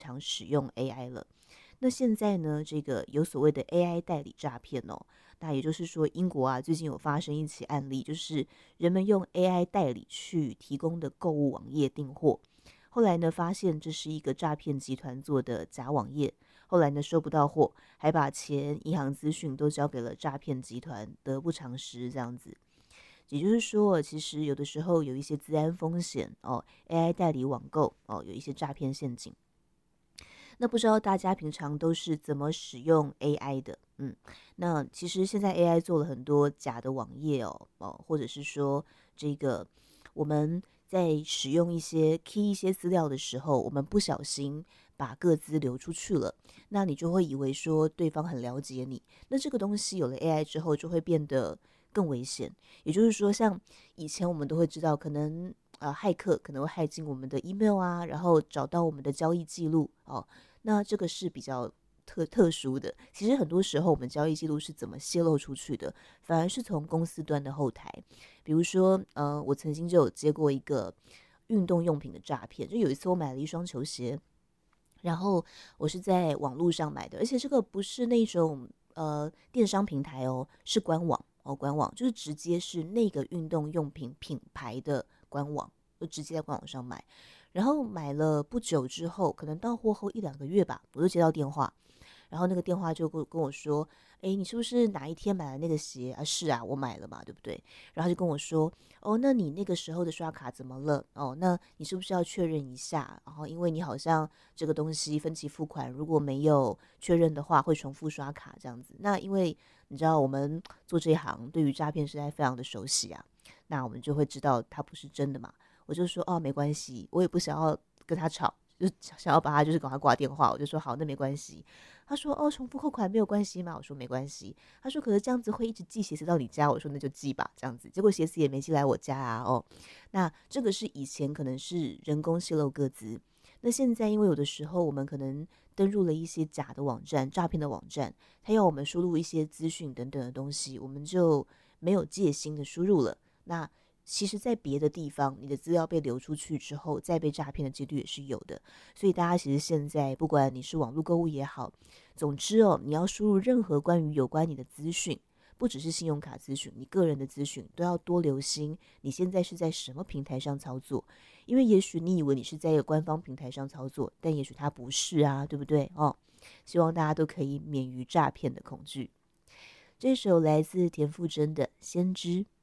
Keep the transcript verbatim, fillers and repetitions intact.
常使用 A I 了。那现在呢，这个有所谓的 A I 代理诈骗哦，那也就是说，英国啊最近有发生一起案例，就是人们用 A I 代理去提供的购物网页订货，后来呢发现这是一个诈骗集团做的假网页，后来呢收不到货，还把钱、银行资讯都交给了诈骗集团，得不偿失这样子。也就是说，其实有的时候有一些资安风险哦，A I 代理网购哦，有一些诈骗陷阱。那不知道大家平常都是怎么使用 A I 的？嗯，那其实现在 A I 做了很多假的网页哦，哦，或者是说这个我们在使用一些 key 一些资料的时候，我们不小心把个资流出去了，那你就会以为说对方很了解你，那这个东西有了 A I 之后就会变得更危险。也就是说，像以前我们都会知道，可能呃骇客可能会骇进我们的 email 啊，然后找到我们的交易记录哦，那这个是比较特特殊的。其实很多时候我们交易记录是怎么泄露出去的，反而是从公司端的后台。比如说，呃，我曾经就有接过一个运动用品的诈骗，就有一次我买了一双球鞋，然后我是在网络上买的，而且这个不是那种呃电商平台哦，是官网哦，官网就是直接是那个运动用品品牌的官网，就直接在官网上买。然后买了不久之后，可能到货后一两个月吧，我就接到电话，然后那个电话就跟跟我说：“哎，你是不是哪一天买了那个鞋啊？是啊，我买了嘛，对不对？”然后他就跟我说：“哦，那你那个时候的刷卡怎么了？哦，那你是不是要确认一下？然后因为你好像这个东西分期付款如果没有确认的话，会重复刷卡这样子。那因为你知道我们做这一行，对于诈骗实在非常的熟悉啊，那我们就会知道它不是真的嘛。”我就说：“哦，没关系，我也不想要跟他吵。”就想要把他就是赶快挂电话，我就说好，那没关系。他说哦，重复扣款没有关系吗？我说没关系。他说可是这样子会一直寄鞋子到你家，我说那就寄吧，这样子。结果鞋子也没寄来我家啊，哦，那这个是以前可能是人工泄露个资，那现在因为有的时候我们可能登入了一些假的网站、诈骗的网站，他要我们输入一些资讯等等的东西，我们就没有戒心的输入了。那其实在别的地方，你的资料被流出去之后，再被诈骗的几率也是有的。所以大家其实现在，不管你是网络购物也好，总之哦，你要输入任何关于有关你的资讯，不只是信用卡资讯，你个人的资讯都要多留心。你现在是在什么平台上操作？因为也许你以为你是在一个官方平台上操作，但也许它不是啊，对不对？哦，希望大家都可以免于诈骗的恐惧。这首来自田馥甄的《先知》。